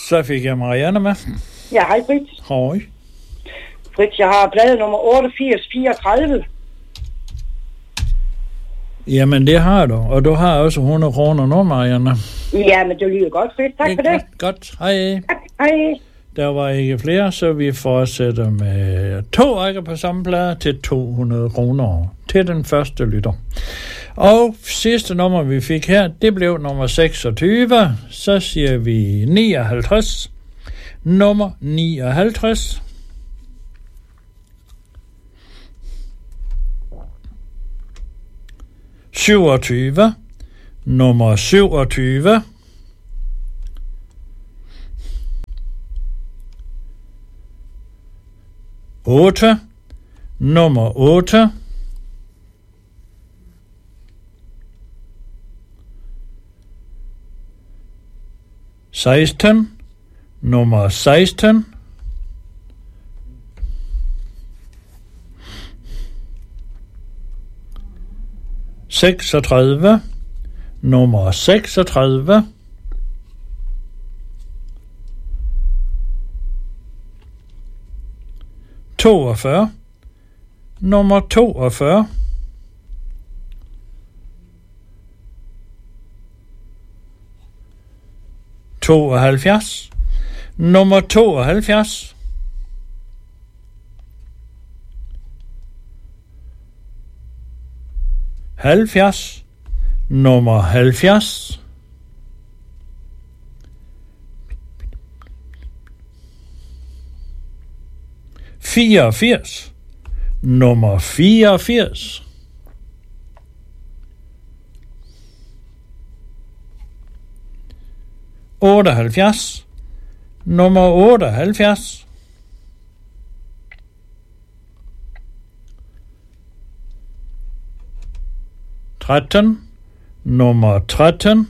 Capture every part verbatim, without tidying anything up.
Så fik jeg Marianne med. Ja, hej Fritz. Hej. Fritz, jeg har plade nummer otteogfirs fireogtredive. Jamen, det har du. Og du har også hundrede kroner nu, Marianne. Ja, men det lyder godt, Fritz. Tak ikke for det. Godt, godt. Hej. Tak, hej. Der var ikke flere, så vi fortsætter med to rækker på samme plade til to hundrede kroner til den første lytter. Og sidste nummer, vi fik her, det blev nummer seksogtyve. Så siger vi nioghalvtreds. Nummer nioghalvtreds. syvogtyve. Nummer syvogtyve. otte. Nummer otte. seksten. Nummer seksten. seksogtredive. Nummer seksogtredive. toogfyrre. Nummer toogfyrre. tooghalvfjerds. Nummer tooghalvfjerds. halvfjerds. Nummer halvfjerds. fireogfirs. Nummer fireogfirs. otteoghalvfjerds. Nummer otteoghalvfjerds. tretten. Nummer tretten.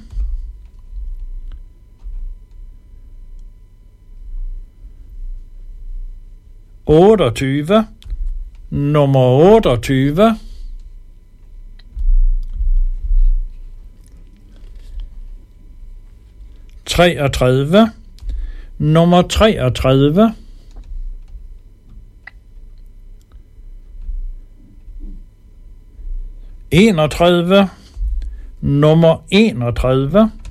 otteogtyve. Nummer otteogtyve. treogtredive. Nummer treogtredive. enogtredive. Nummer enogtredive.